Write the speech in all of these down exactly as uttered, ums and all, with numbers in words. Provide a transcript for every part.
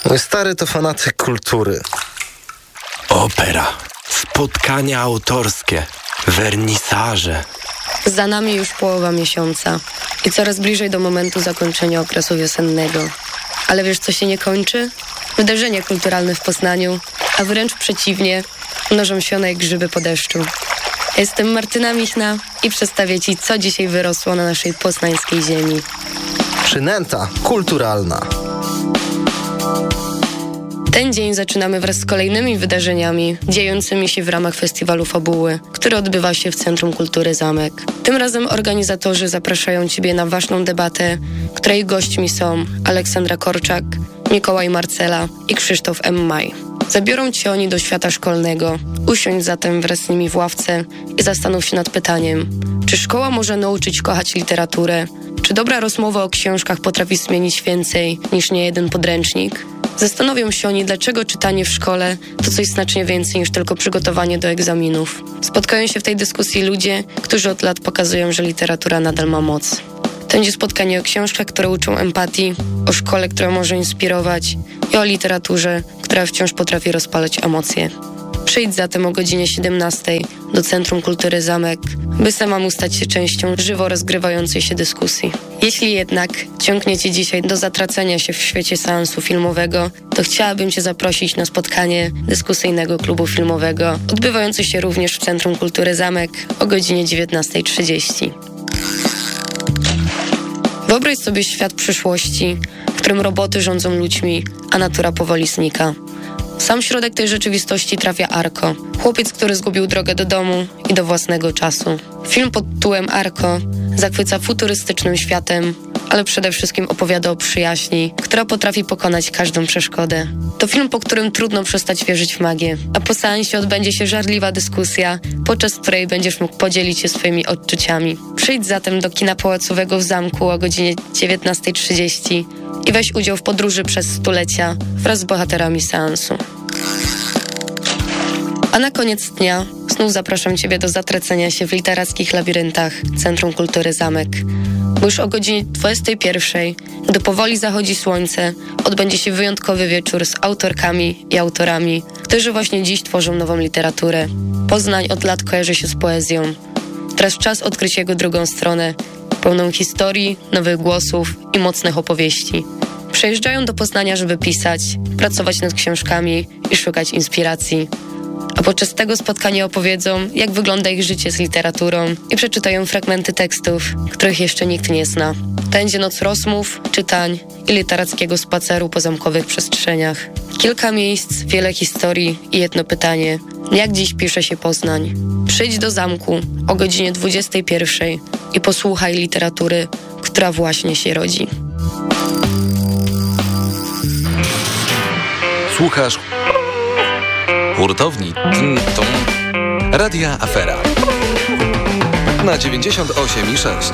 Mój stary to fanatyk kultury. Opera, spotkania autorskie, wernisaże. Za nami już połowa miesiąca i coraz bliżej do momentu zakończenia okresu wiosennego. Ale wiesz, co się nie kończy? Wydarzenia kulturalne w Poznaniu, a wręcz przeciwnie, mnożą się one jak grzyby po deszczu. Jestem Martyna Michna i przedstawię Ci, co dzisiaj wyrosło na naszej poznańskiej ziemi. Przynęta kulturalna. Ten dzień zaczynamy wraz z kolejnymi wydarzeniami dziejącymi się w ramach Festiwalu Fabuły, który odbywa się w Centrum Kultury Zamek. Tym razem organizatorzy zapraszają Ciebie na ważną debatę, której gośćmi są Aleksandra Korczak, Mikołaj Marcela i Krzysztof M. Maj. Zabiorą Cię oni do świata szkolnego. Usiądź zatem wraz z nimi w ławce i zastanów się nad pytaniem, czy szkoła może nauczyć kochać literaturę? Czy dobra rozmowa o książkach potrafi zmienić więcej niż niejeden podręcznik? Zastanowią się oni, dlaczego czytanie w szkole to coś znacznie więcej niż tylko przygotowanie do egzaminów. Spotkają się w tej dyskusji ludzie, którzy od lat pokazują, że literatura nadal ma moc. To będzie spotkanie o książkach, które uczą empatii, o szkole, która może inspirować i o literaturze, która wciąż potrafi rozpalać emocje. Przyjdź zatem o godzinie siedemnastej do Centrum Kultury Zamek, by samemu stać się częścią żywo rozgrywającej się dyskusji. Jeśli jednak ciągnie Cię dzisiaj do zatracenia się w świecie seansu filmowego, to chciałabym Cię zaprosić na spotkanie dyskusyjnego klubu filmowego, odbywające się również w Centrum Kultury Zamek o godzinie dziewiętnasta trzydzieści. Wyobraź sobie świat przyszłości, w którym roboty rządzą ludźmi, a natura powoli znika. W sam środek tej rzeczywistości trafia Arko, chłopiec, który zgubił drogę do domu i do własnego czasu. Film pod tytułem Arko zachwyca futurystycznym światem, ale przede wszystkim opowiada o przyjaźni, która potrafi pokonać każdą przeszkodę. To film, po którym trudno przestać wierzyć w magię, a po seansie odbędzie się żarliwa dyskusja, podczas której będziesz mógł podzielić się swoimi odczuciami. Przyjdź zatem do kina pałacowego w Zamku o godzinie dziewiętnasta trzydzieści i weź udział w podróży przez stulecia wraz z bohaterami seansu. A na koniec dnia znów zapraszam Ciebie do zatracenia się w literackich labiryntach Centrum Kultury Zamek. Bo już o godzinie dwudziestej pierwszej, gdy powoli zachodzi słońce, odbędzie się wyjątkowy wieczór z autorkami i autorami, którzy właśnie dziś tworzą nową literaturę. Poznań od lat kojarzy się z poezją. Teraz czas odkryć jego drugą stronę, pełną historii, nowych głosów i mocnych opowieści. Przyjeżdżają do Poznania, żeby pisać, pracować nad książkami i szukać inspiracji. A podczas tego spotkania opowiedzą, jak wygląda ich życie z literaturą i przeczytają fragmenty tekstów, których jeszcze nikt nie zna. Będzie noc rozmów, czytań i literackiego spaceru po zamkowych przestrzeniach. Kilka miejsc, wiele historii i jedno pytanie. Jak dziś pisze się Poznań? Przyjdź do Zamku o godzinie dwudziestej pierwszej i posłuchaj literatury, która właśnie się rodzi. Słuchasz hurtowni Tinton Radia Afera na dziewięćdziesiąt osiem i sześć.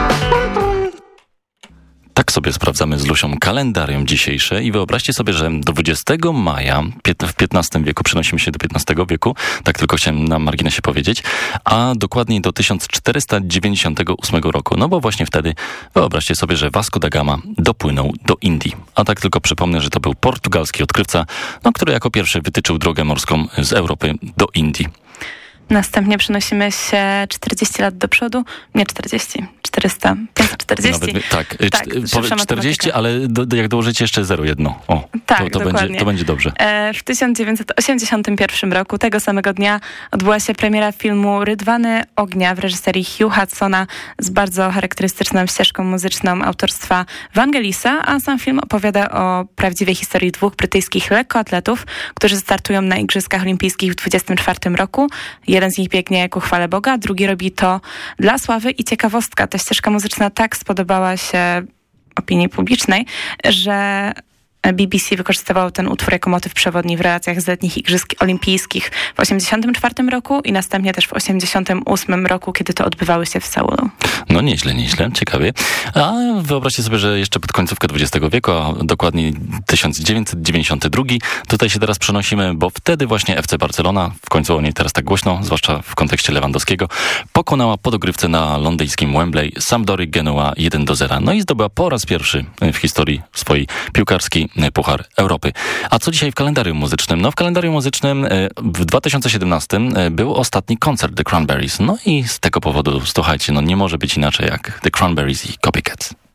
Tak sobie sprawdzamy z Lusią kalendarium dzisiejsze i wyobraźcie sobie, że do dwudziestego maja, w piętnastym wieku, przenosimy się do piętnastego wieku, tak tylko chciałem na marginesie powiedzieć, a dokładniej do tysiąc czterysta dziewięćdziesiątego ósmego roku, no bo właśnie wtedy wyobraźcie sobie, że Vasco da Gama dopłynął do Indii. A tak tylko przypomnę, że to był portugalski odkrywca, no, który jako pierwszy wytyczył drogę morską z Europy do Indii. Następnie przenosimy się czterdzieści lat do przodu. Nie czterdzieści, czterysta, pięćset czterdzieści. Nawet, tak, tak powie, czterdzieści, ale do, jak dołożycie jeszcze zero jedno. O, tak, to, to, będzie, to będzie dobrze. E, w tysiąc dziewięćset osiemdziesiątym pierwszym roku, tego samego dnia, odbyła się premiera filmu Rydwany ognia w reżyserii Hugh Hudsona z bardzo charakterystyczną ścieżką muzyczną autorstwa Vangelisa, a sam film opowiada o prawdziwej historii dwóch brytyjskich lekkoatletów, którzy startują na Igrzyskach Olimpijskich w dwudziestym czwartym roku. Jeden z nich biegnie ku chwale Boga, drugi robi to dla sławy i ciekawostka. Ta ścieżka muzyczna tak spodobała się opinii publicznej, że B B C wykorzystywał ten utwór jako motyw przewodni w relacjach z letnich Igrzysk Olimpijskich w osiemdziesiątym czwartym roku i następnie też w osiemdziesiątym ósmym roku, kiedy to odbywały się w Seulu. No nieźle, nieźle, ciekawie. A wyobraźcie sobie, że jeszcze pod końcówkę dwudziestego wieku, a dokładniej tysiąc dziewięćset dziewięćdziesiąty drugi, tutaj się teraz przenosimy, bo wtedy właśnie F C Barcelona, w końcu o niej teraz tak głośno, zwłaszcza w kontekście Lewandowskiego, pokonała po dogrywce na londyńskim Wembley Sampdorię Genua jeden do zera. No i zdobyła po raz pierwszy w historii swojej piłkarskiej i Puchar Europy. A co dzisiaj w kalendarium muzycznym? No w kalendarium muzycznym w dwa tysiące siedemnastym był ostatni koncert The Cranberries. No i z tego powodu, słuchajcie, no nie może być inaczej jak The Cranberries i Copycats.